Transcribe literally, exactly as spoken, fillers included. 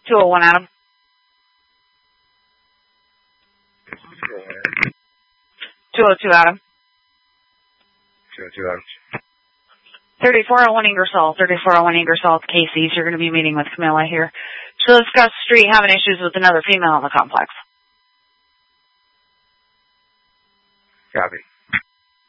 two oh one, Adam. two oh two, Adam. two oh two, Adam. thirty-four oh one Ingersoll, thirty-four oh one Ingersoll, Casey's. You're going to be meeting with Camilla here. To discuss street having issues with another female in the complex. Copy.